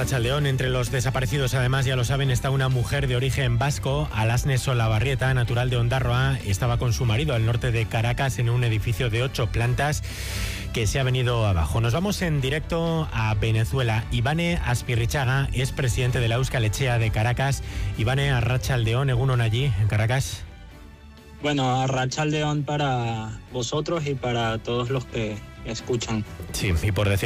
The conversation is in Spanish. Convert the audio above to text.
Arratsaldeón. Entre los desaparecidos, además, ya lo saben, está una mujer de origen vasco, Alasne Solabarrieta, natural de Ondarroa. Estaba con su marido al norte de Caracas en un edificio de 8 plantas que se ha venido abajo. Nos vamos en directo a Venezuela. Ivane Aspirrichaga es presidente de la Euskal Etxea de Caracas. Ivane, Arratsaldeón, egunon allí en Caracas. Bueno, Arratsaldeón para vosotros y para todos los que escuchan. Sí, y por decir